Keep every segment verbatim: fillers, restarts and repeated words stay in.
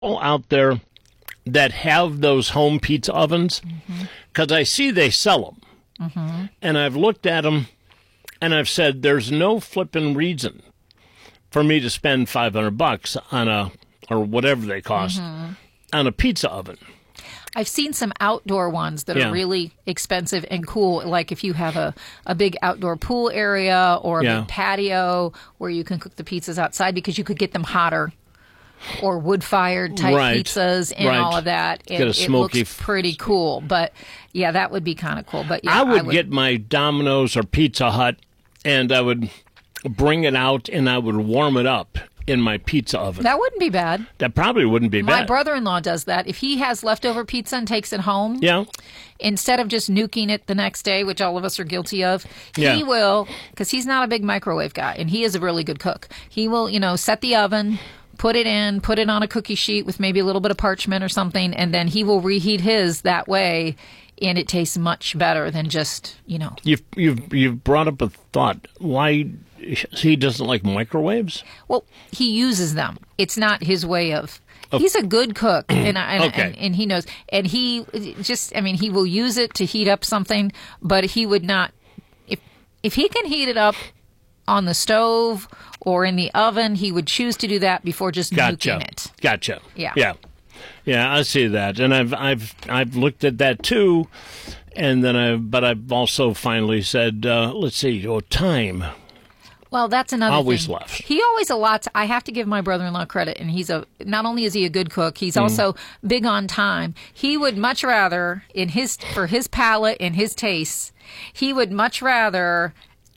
out there that have those home pizza ovens? Because mm-hmm. I see they sell them. Mm-hmm. And I've looked at them, and I've said, there's no flipping reason for me to spend five hundred bucks on a, or whatever they cost, mm-hmm. on a pizza oven. I've seen some outdoor ones that yeah. are really expensive and cool, like if you have a, a big outdoor pool area or a yeah. big patio where you can cook the pizzas outside because you could get them hotter, or wood-fired type right. pizzas and right. all of that. It, get a smoky it looks pretty cool, but yeah, that would be kind of cool. But yeah, I would, I would get my Domino's or Pizza Hut, and I would bring it out, and I would warm it up in my pizza oven. That wouldn't be bad. That probably wouldn't be My bad. brother-in-law does that. If he has leftover pizza and takes it home, yeah. instead of just nuking it the next day, which all of us are guilty of, he yeah. will, because he's not a big microwave guy, and he is a really good cook. He will, you know, set the oven, put it in, put it on a cookie sheet with maybe a little bit of parchment or something, and then he will reheat his that way, and it tastes much better than just, you know. You've, you've, you've brought up a thought. Why he doesn't like microwaves? Well, he uses them. It's not his way of... Oh. He's a good cook, and, and, okay. and and he knows. And he just, I mean, he will use it to heat up something, but he would not... If if he can heat it up on the stove or in the oven, he would choose to do that before just gotcha. nuking it. Gotcha. Yeah. Yeah. Yeah, I see that. And I've I've I've looked at that too, and then I but I've also finally said, uh, let's see, oh, time. Well, that's another always thing. left. He always allots. I have to give my brother-in-law credit, and he's a. Not only is he a good cook, he's mm. also big on time. He would much rather, in his for his palate and his tastes, he would much rather,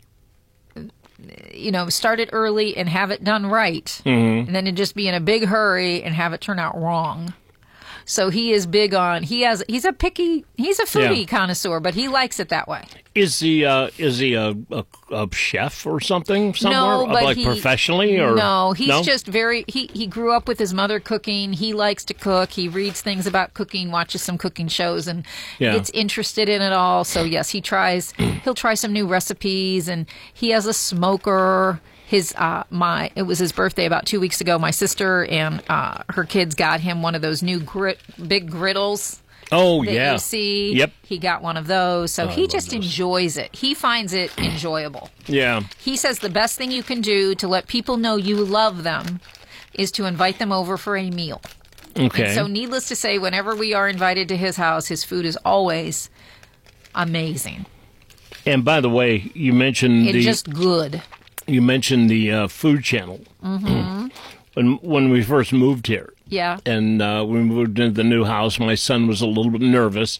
you know, start it early and have it done right, mm-hmm. and then to just be in a big hurry and have it turn out wrong. So he is big on. He has. He's a picky. He's a foodie yeah. connoisseur, but he likes it that way. Is he? Uh, is he a, a, a chef or something somewhere? No, but like he, professionally, or no? He's no? just very. He he grew up with his mother cooking. He likes to cook. He reads things about cooking, watches some cooking shows, and yeah. gets interested in it all. So yes, he tries. He'll try some new recipes, and he has a smoker. His uh, my it was his birthday about two weeks ago. My sister and uh, her kids got him one of those new grit big griddles. Oh that yeah, you see. Yep. He got one of those, so oh, he just those. enjoys it. He finds it enjoyable. Yeah. He says the best thing you can do to let people know you love them is to invite them over for a meal. Okay. And so, needless to say, whenever we are invited to his house, his food is always amazing. And by the way, you mentioned it's the just good. You mentioned the uh, Food Channel. Mm-hmm. when when we first moved here. Yeah. And uh, we moved into the new house. My son was a little bit nervous.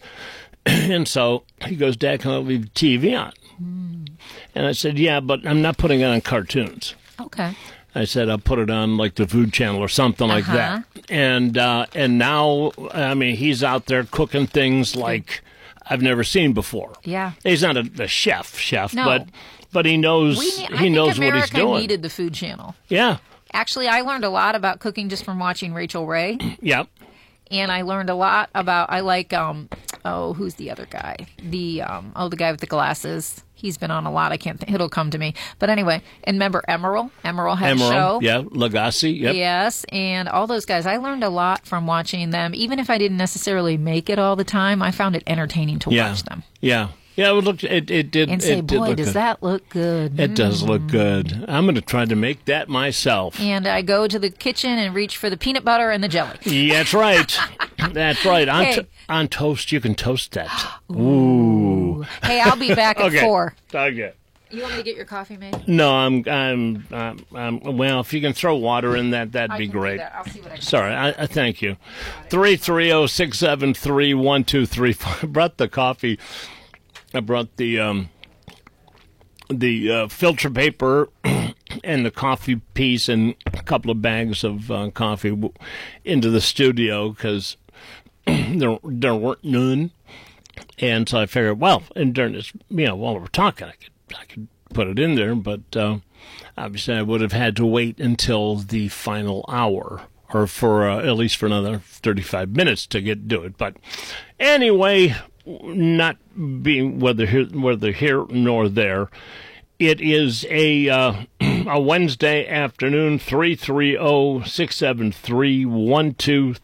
And so he goes, Dad, can I leave the T V on? Mm. And I said, yeah, but I'm not putting it on cartoons. Okay. I said, I'll put it on like the Food Channel or something like uh-huh. that. And, uh, and now, I mean, he's out there cooking things like I've never seen before. Yeah. He's not a, a chef, chef, no. but but he knows we need, he knows America what he's doing. needed the Food Channel. Yeah. Actually, I learned a lot about cooking just from watching Rachel Ray. Yep. And I learned a lot about, I like, um, oh, who's the other guy? The, um, oh, the guy with the glasses. He's been on a lot. I can't think. It'll come to me. But anyway, and remember Emeril? Emeril had Emeril, a show. yeah. Lagasse, yep. Yes, and all those guys. I learned a lot from watching them. Even if I didn't necessarily make it all the time, I found it entertaining to yeah. watch them. Yeah. Yeah, it looked. It, it did. And say, it did boy, look does good. that look good. It mm. does look good. I'm going to try to make that myself. And I go to the kitchen and reach for the peanut butter and the jelly. Yeah, that's right. That's right. On, Hey. to- on toast, you can toast that. Ooh. Hey, I'll be back at Okay. four. Okay. You want me to get your coffee made? No, I'm, I'm, I'm, I'm, well, if you can throw water in that, that'd I be can do great. that. I'll see what I can Sorry, I, I thank you. three three zero, six seven three, one two three four. I brought the coffee. I brought the, um, the uh, filter paper and the coffee piece and a couple of bags of uh, coffee w- into the studio because there, there weren't none. And so I figured, well, and during this, you know, while we're talking, I could, I could put it in there, but uh, obviously I would have had to wait until the final hour, or for uh, at least for another thirty-five minutes to get do it. But anyway, not being whether here, whether here nor there, it is a uh, a Wednesday afternoon, three three zero, six seven three, one two